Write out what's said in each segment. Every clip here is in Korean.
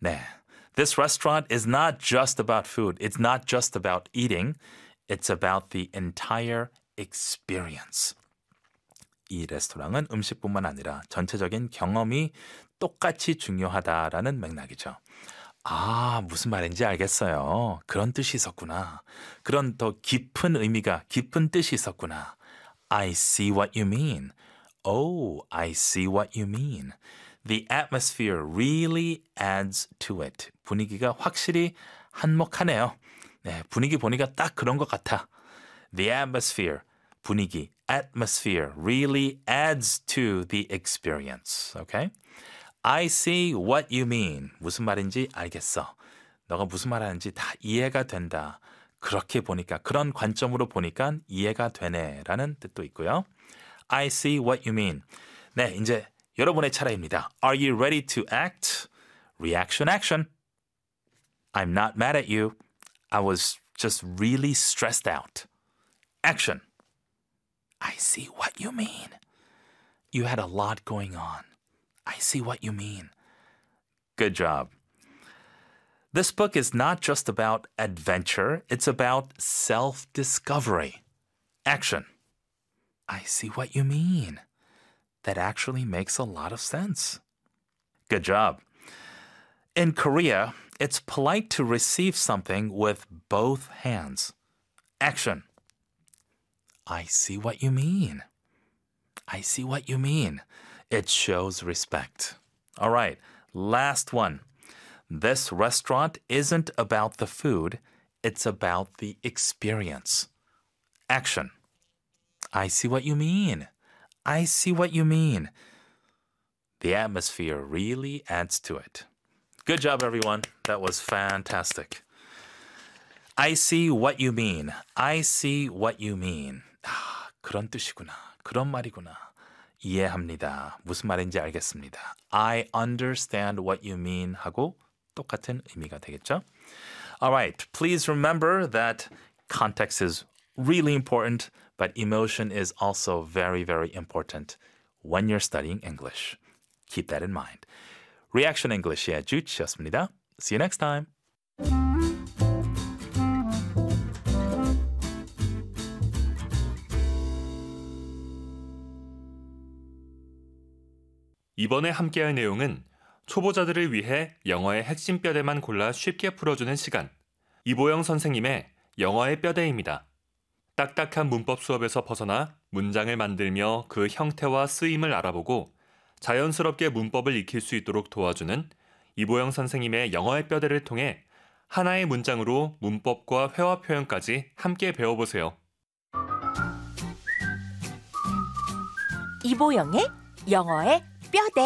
네. This restaurant is not just about food. It's not just about eating. It's about the entire experience. 이 레스토랑은 음식뿐만 아니라 전체적인 경험이 똑같이 중요하다라는 맥락이죠. 아, 무슨 말인지 알겠어요. 그런 뜻이 있었구나. 그런 더 깊은 의미가, 깊은 뜻이 있었구나. I see what you mean. Oh, I see what you mean. The atmosphere really adds to it. 분위기가 확실히 한몫하네요. 네, 분위기 보니까 딱 그런 것 같아. The atmosphere, 분위기, atmosphere really adds to the experience. Okay? I see what you mean. 무슨 말인지 알겠어. 너가 무슨 말하는지 다 이해가 된다. 그렇게 보니까, 그런 관점으로 보니까 이해가 되네라는 뜻도 있고요. I see what you mean. 네, 이제 여러분의 차례입니다. Are you ready to act? Reaction, action. I'm not mad at you. I was just really stressed out. Action. I see what you mean. You had a lot going on. I see what you mean. Good job. This book is not just about adventure. It's about self-discovery. Action. I see what you mean. That actually makes a lot of sense. Good job. In Korea, it's polite to receive something with both hands. Action. I see what you mean. I see what you mean. It shows respect. All right, last one. This restaurant isn't about the food. It's about the experience. Action. I see what you mean. I see what you mean. The atmosphere really adds to it. Good job, everyone. That was fantastic. I see what you mean. I see what you mean. 아, 그런 뜻이구나. 그런 말이구나. 이해합니다. 무슨 말인지 알겠습니다. I understand what you mean 하고 똑같은 의미가 되겠죠? Alright, please remember that context is really important, but emotion is also very, very important when you're studying English. Keep that in mind. Reaction English의 주치였습니다. See you next time. 이번에 함께할 내용은 초보자들을 위해 영어의 핵심 뼈대만 골라 쉽게 풀어주는 시간. 이보영 선생님의 영어의 뼈대입니다. 딱딱한 문법 수업에서 벗어나 문장을 만들며 그 형태와 쓰임을 알아보고 자연스럽게 문법을 익힐 수 있도록 도와주는 이보영 선생님의 영어의 뼈대를 통해 하나의 문장으로 문법과 회화 표현까지 함께 배워보세요. 이보영의 영어의 뼈대.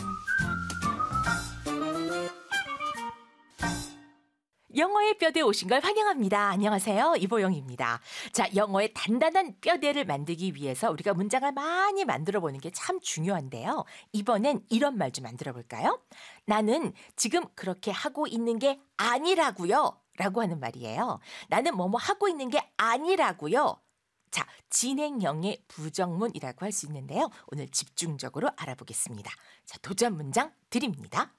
영어의 뼈대에 오신 걸 환영합니다. 안녕하세요. 이보영입니다. 자, 영어의 단단한 뼈대를 만들기 위해서 우리가 문장을 많이 만들어 보는 게 참 중요한데요. 이번엔 이런 말 좀 만들어 볼까요? 나는 지금 그렇게 하고 있는 게 아니라고요. 라고 하는 말이에요. 나는 뭐뭐 하고 있는 게 아니라고요. 자, 진행형의 부정문이라고 할 수 있는데요. 오늘 집중적으로 알아보겠습니다. 자, 도전 문장 드립니다.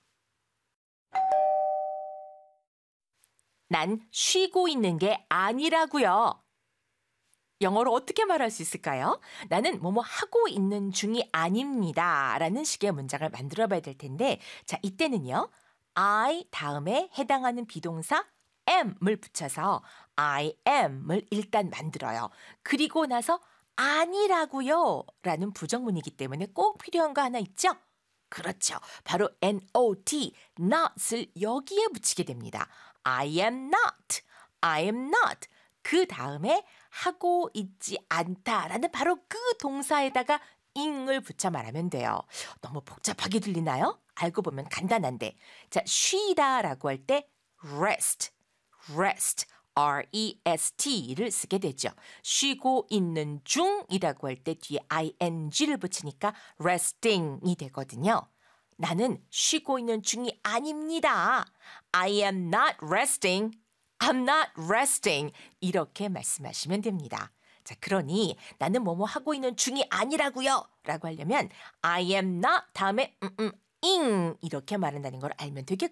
난 쉬고 있는 게 아니라고요. 영어로 어떻게 말할 수 있을까요? 나는 뭐뭐 하고 있는 중이 아닙니다. 라는 식의 문장을 만들어 봐야 될 텐데, 자, 이때는요. I 다음에 해당하는 비동사 am을 붙여서 I am을 일단 만들어요. 그리고 나서 아니라고요 라는 부정문이기 때문에 꼭 필요한 거 하나 있죠? 그렇죠. 바로 not, not을 여기에 붙이게 됩니다. I am not, I am not. 그 다음에 하고 있지 않다라는 바로 그 동사에다가 ing을 붙여 말하면 돼요. 너무 복잡하게 들리나요? 알고 보면 간단한데. 자, 쉬다라고 할 때 rest, rest, R-E-S-T를 쓰게 되죠. 쉬고 있는 중이라고 할 때 뒤에 ing를 붙이니까 resting이 되거든요. 나는 쉬고 있는 중이 아닙니다. I am not resting. I'm not resting. 이렇게 말씀하시면 됩니다. 자, 그러니 나는 뭐뭐 하고 있는 중이 아니라고요. 라고 하려면 I am not 다음에 ing 이렇게 말한다는 걸 알면 되겠고요.